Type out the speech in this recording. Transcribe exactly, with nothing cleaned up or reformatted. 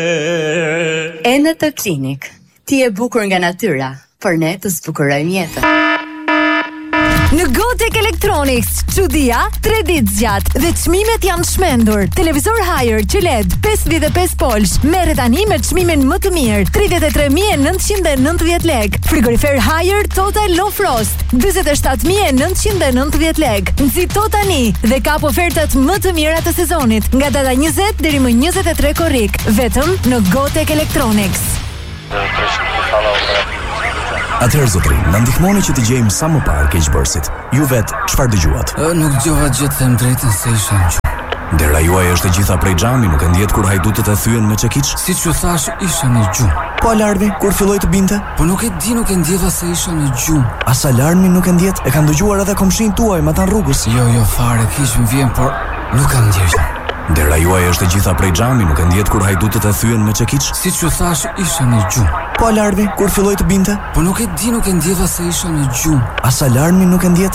Enë të Klinik. Ti e bukur nga natyra, por ne të zbukurojmë jetën. Në Gotek Electronics, çudia tre ditë zgjat dhe çmimet janë shmendur. Televizor Haier Q L E D pesëdhjetë e pesë polsh merret tani me çmimin më të mirë, tridhjetë e tre mijë e nëntëqind e nëntëdhjetë lekë. Frigorifer Haier Total Low Frost, dyzet e shtatë mijë e nëntëqind e nëntëdhjetë lekë. Nxito tani dhe kap ofertat më të mira të sezonit nga data njëzet deri më njëzet e tre korrik, vetëm në Gotek Electronics. Atëherë zotri, na ndihmoni që të gjejmë sa më parë keqbërësit. Ju vet, çfarë dëgjuat? Nuk dëgjova gjë, them drejtën se isha në gjumë. Dera juaj është e gjitha prej xhami, nuk e ndjet kur hajdutët e thyen me çekiç? Siç u thash, isha në gjumë. Po alarmi kur filloi të binte? Po nuk e di, nuk e ndjeva se isha në gjumë. As alarmi nuk e ndjet? E kanë dëgjuar edhe komshin tuaj me tan rrugës. Jo, jo fare, kish më vjen, por nuk kam ndjerë. Dera juaj është e gjitha prej xhami, nuk e ndjet kur hajdutët e thyen me çekiç? Siç u thash, isha në gjumë. Po alarmi kur filloi të binte? Po nuk e di, nuk e ndjeva se isha në gjumë. As alarmi nuk e ndjet?